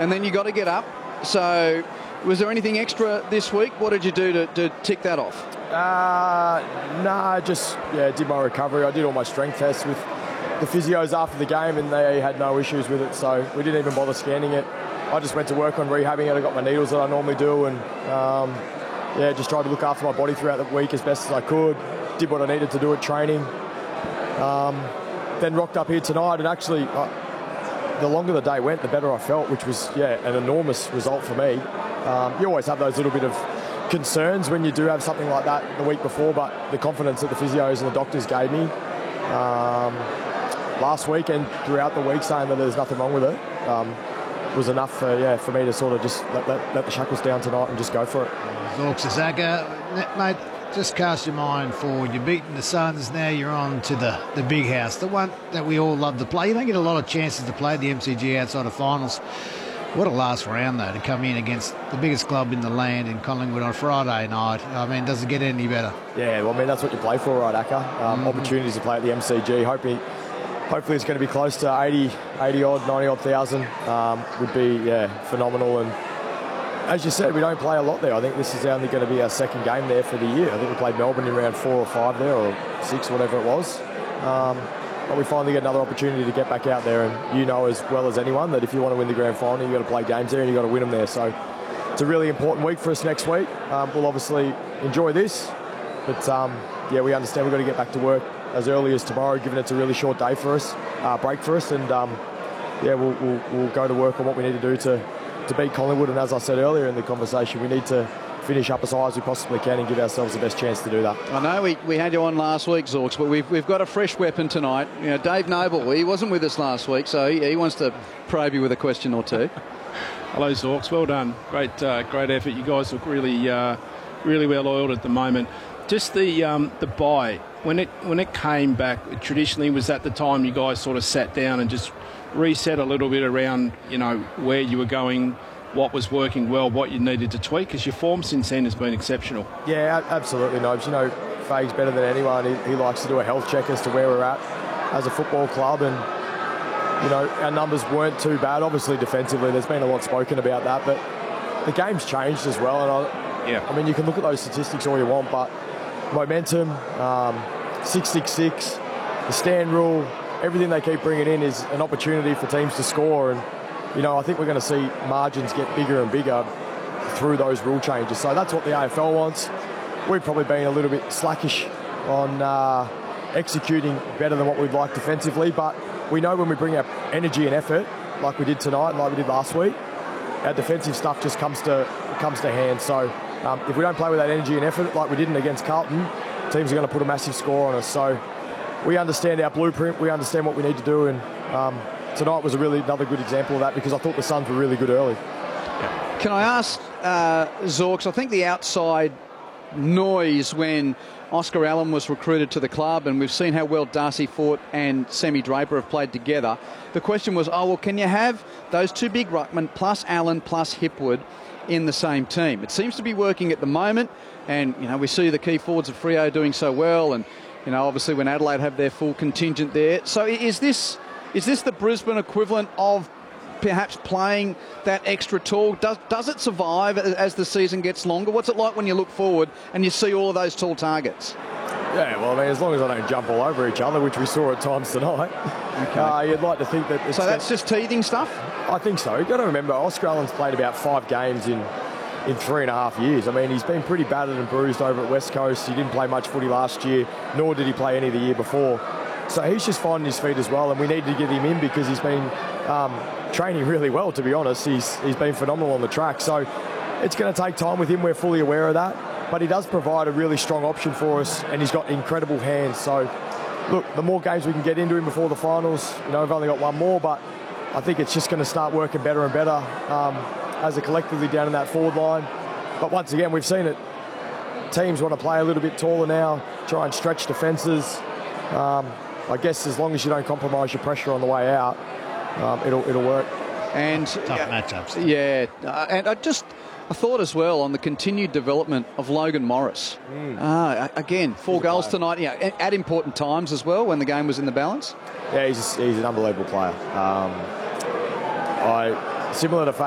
and then you got to get up. So was there anything extra this week? What did you do to tick that off? No, just did my recovery. I did all my strength tests with the physios after the game, and they had no issues with it, so we didn't even bother scanning it. I just went to work on rehabbing it. I got my needles that I normally do, and just tried to look after my body throughout the week as best as I could. Did what I needed to do at training. Then rocked up here tonight, and actually the longer the day went, the better I felt, which was an enormous result for me. You always have those little bit of concerns when you do have something like that the week before, but the confidence that the physios and the doctors gave me last week and throughout the week, saying that there's nothing wrong with it, was enough for me to sort of just let the shackles down tonight and just go for it. Zorks Zaga, mate, just cast your mind forward. You're beating the Suns, now you're on to the big house, the one that we all love to play. You don't get a lot of chances to play the MCG outside of finals. What a last round, though, to come in against the biggest club in the land in Collingwood on Friday night. I mean, does it get any better? Yeah, well, I mean, that's what you play for, right, Acker? Opportunities to play at the MCG. Hopefully it's going to be close to 80-odd, 90-odd thousand. Would be, phenomenal. And as you said, we don't play a lot there. I think this is only going to be our second game there for the year. I think we played Melbourne in round 4 or 5 there, or 6, whatever it was. But we finally get another opportunity to get back out there, and you know as well as anyone that if you want to win the grand final, you've got to play games there and you've got to win them there. So it's a really important week for us next week. We'll obviously enjoy this, but we understand we've got to get back to work as early as tomorrow, given it's a really short day for us, break for us, and we'll go to work on what we need to do to beat Collingwood. And as I said earlier in the conversation, we need to finish up as high as we possibly can and give ourselves the best chance to do that. I know we had you on last week, Zorks, but we've got a fresh weapon tonight. You know, Dave Noble, he wasn't with us last week, so he wants to probe you with a question or two. Hello, Zorks. Well done. Great effort. You guys look really well oiled at the moment. Just the bye, when it came back, traditionally was that the time you guys sort of sat down and just reset a little bit around, where you were going, what was working well, what you needed to tweak, because your form since then has been exceptional. Yeah, absolutely, Nobes. Faye's better than anyone. He likes to do a health check as to where we're at as a football club, and our numbers weren't too bad. Obviously, defensively, there's been a lot spoken about that, but the game's changed as well. And I mean, you can look at those statistics all you want, but momentum, 666, the stand rule, everything they keep bringing in is an opportunity for teams to score, and I think we're going to see margins get bigger and bigger through those rule changes. So that's what the AFL wants. We've probably been a little bit slackish on executing better than what we'd like defensively, but we know when we bring our energy and effort, like we did tonight and like we did last week, our defensive stuff just comes to hand. So if we don't play with that energy and effort like we didn't against Carlton, teams are going to put a massive score on us. So we understand our blueprint, we understand what we need to do, and tonight was another good example of that, because I thought the Suns were really good early. Yeah. Can I ask, Zorks, I think the outside noise when Oscar Allen was recruited to the club, and we've seen how well Darcy Fort and Semi Draper have played together. The question was, can you have those two big ruckmen plus Allen plus Hipwood in the same team? It seems to be working at the moment, and we see the key forwards of Freo doing so well, and obviously when Adelaide have their full contingent there. So is this the Brisbane equivalent of perhaps playing that extra tall? Does it survive as the season gets longer? What's it like when you look forward and you see all of those tall targets? Yeah, well, I mean, as long as I don't jump all over each other, which we saw at times tonight, you'd like to think that... So that's just teething stuff? I think so. You've got to remember, Oscar Allen's played about 5 games in 3.5 years. I mean, he's been pretty battered and bruised over at West Coast. He didn't play much footy last year, nor did he play any the year before. So he's just finding his feet as well, and we need to get him in because he's been training really well, to be honest. He's been phenomenal on the track. So it's going to take time with him. We're fully aware of that. But he does provide a really strong option for us, and he's got incredible hands. So, look, the more games we can get into him before the finals, we've only got one more, but I think it's just going to start working better and better as a collectively down in that forward line. But once again, we've seen it. Teams want to play a little bit taller now, try and stretch defences. I guess as long as you don't compromise your pressure on the way out, it'll work. And tough matchups. Yeah, and I thought as well on the continued development of Logan Morris. Again, 4 goals tonight, at important times as well when the game was in the balance. Yeah, he's an unbelievable player. Similar to